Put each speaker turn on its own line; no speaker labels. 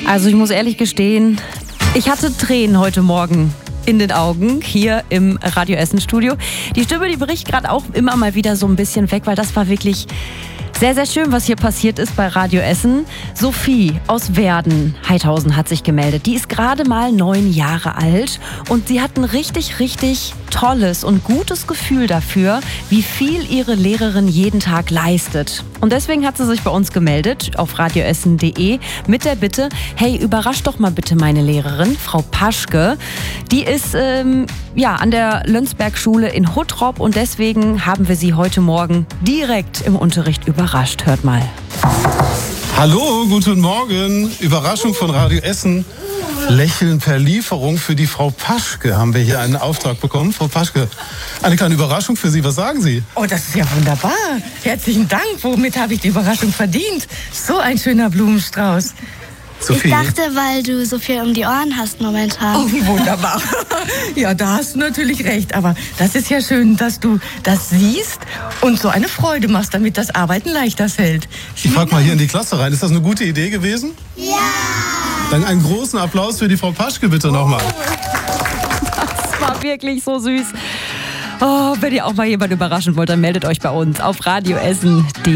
Also ich muss ehrlich gestehen, ich hatte Tränen heute Morgen in den Augen hier im Radio Essen Studio. Die Stimme, die bricht gerade auch immer mal wieder so ein bisschen weg, weil das war wirklich sehr, sehr schön, was hier passiert ist bei Radio Essen. Sophie aus Werden, Heidhausen, hat sich gemeldet. Die ist gerade mal 9 Jahre alt und sie hat ein richtig, richtig tolles und gutes Gefühl dafür, wie viel ihre Lehrerin jeden Tag leistet. Und deswegen hat sie sich bei uns gemeldet auf radioessen.de mit der Bitte, hey, überrascht doch mal bitte meine Lehrerin, Frau Paschke. Die ist an der Lönsberg-Schule in Huttrop und deswegen haben wir sie heute Morgen direkt im Unterricht überrascht. Hört mal.
Hallo, guten Morgen. Überraschung von Radio Essen. Lächeln per Lieferung für die Frau Paschke. Haben wir hier einen Auftrag bekommen. Frau Paschke, eine kleine Überraschung für Sie. Was sagen Sie?
Oh, das ist ja wunderbar. Herzlichen Dank. Womit habe ich die Überraschung verdient? So ein schöner Blumenstrauß.
Sophie.
Ich dachte, weil du so viel um die Ohren hast momentan.
Oh, wunderbar. Ja, da hast du natürlich recht. Aber das ist ja schön, dass du das siehst und so eine Freude machst, damit das Arbeiten leichter fällt.
Ich frage mal hier in die Klasse rein. Ist das eine gute Idee gewesen?
Ja!
Dann einen großen Applaus für die Frau Paschke bitte nochmal.
Das war wirklich so süß. Oh, wenn ihr auch mal jemanden überraschen wollt, dann meldet euch bei uns auf radioessen.de.